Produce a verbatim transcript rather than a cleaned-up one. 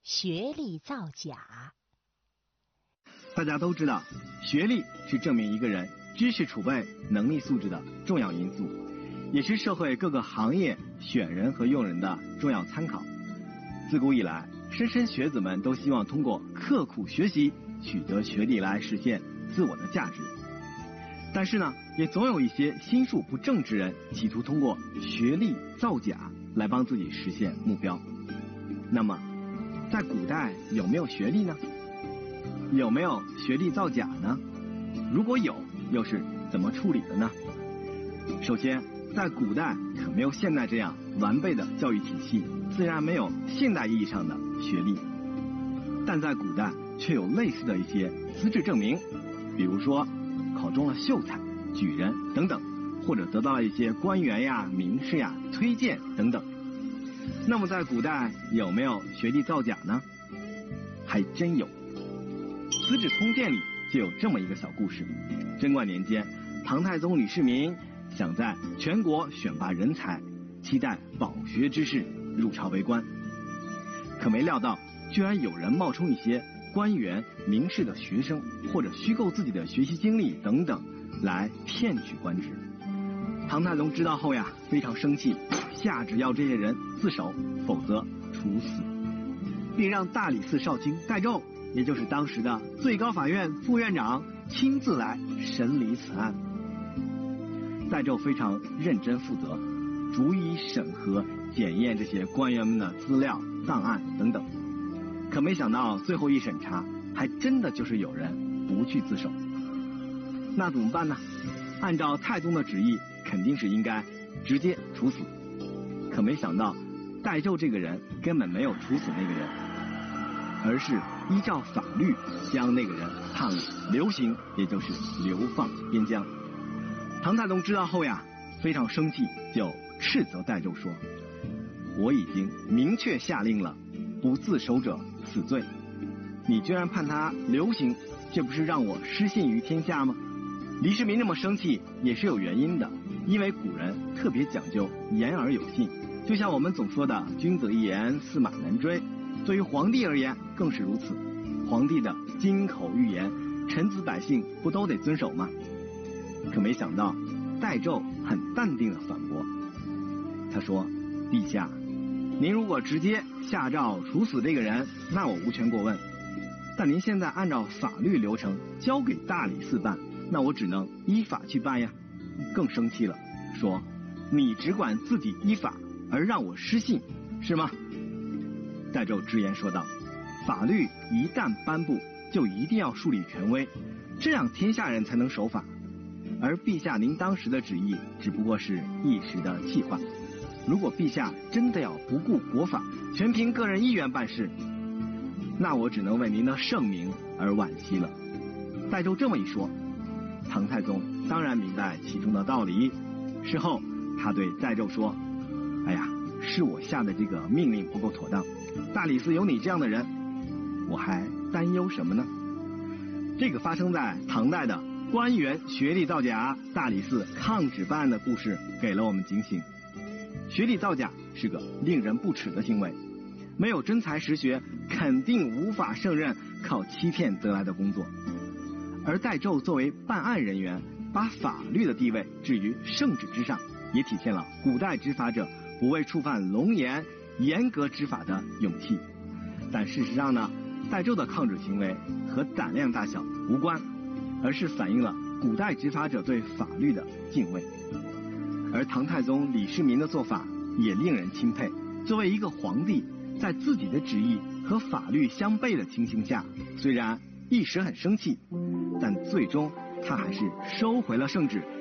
学历造假。 大家都知道，学历是证明一个人知识储备、能力素质的重要因素，也是社会各个行业选人和用人的重要参考。自古以来，莘莘学子们都希望通过刻苦学习取得学历来实现自我的价值。但是呢，也总有一些心术不正之人，企图通过学历造假来帮自己实现目标。那么，在古代有没有学历呢？有没有学历造假呢？如果有，又是怎么处理的呢？首先，在古代可没有现在这样完备的教育体系，自然没有现代意义上的学历。但在古代却有类似的一些资质证明，比如说考中了秀才、举人等等，或者得到了一些官员呀、名士呀推荐等等。那么在古代有没有学历造假呢？还真有。《资治通鉴》里就有这么一个小故事。贞观年间，唐太宗李世民想在全国选拔人才，期待饱学之士入朝为官，可没料到居然有人冒充一些官员、名士的学生，或者虚构自己的学习经历等等，来骗取官职。唐太宗知道后呀，非常生气，下旨要这些人自首，否则处死，并让大理寺少卿戴胄，也就是当时的最高法院副院长，亲自来审理此案。戴胄非常认真负责，逐一审核检验这些官员们的资料、档案等等。可没想到最后一审查，还真的就是有人不去自首。那怎么办呢？按照太宗的旨意，肯定是应该直接处死。可没想到戴胄这个人根本没有处死那个人，而是依照法律将那个人判了流刑，也就是流放边疆。唐太宗知道后呀，非常生气，就斥责戴胄说：我已经明确下令了，不自首者死罪，你居然判他流刑，这不是让我失信于天下吗？李世民那么生气也是有原因的，因为古人特别讲究言而有信，就像我们总说的君子一言，驷马难追，对于皇帝而言更是如此。皇帝的金口玉言，臣子百姓不都得遵守吗？可没想到戴胄很淡定的反驳，他说：陛下，您如果直接下诏处死这个人，那我无权过问，但您现在按照法律流程交给大理寺办，那我只能依法去办呀。更生气了，说：你只管自己依法，而让我失信，是吗？戴胄直言说道：法律一旦颁布，就一定要树立权威，这样天下人才能守法。而陛下您当时的旨意只不过是一时的气话，如果陛下真的要不顾国法，全凭个人意愿办事，那我只能为您的圣明而惋惜了。戴胄这么一说，唐太宗当然明白其中的道理。事后他对戴胄说：哎呀，是我下的这个命令不够妥当，大理寺有你这样的人，我还担忧什么呢？这个发生在唐代的官员学历造假、大理寺抗旨办案的故事给了我们警醒。学历造假是个令人不齿的行为，没有真才实学，肯定无法胜任靠欺骗得来的工作。而戴胄作为办案人员，把法律的地位置于圣旨之上，也体现了古代执法者不畏触犯龙颜、严格执法的勇气。但事实上呢，戴胄的抗旨行为和胆量大小无关，而是反映了古代执法者对法律的敬畏。而唐太宗李世民的做法也令人钦佩。作为一个皇帝，在自己的旨意和法律相悖的情形下，虽然一时很生气，但最终他还是收回了圣旨，